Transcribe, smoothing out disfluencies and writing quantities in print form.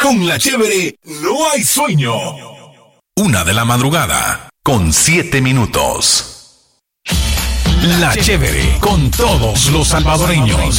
Con la chévere no hay sueño. 1:07 a.m. La chévere con todos los salvadoreños.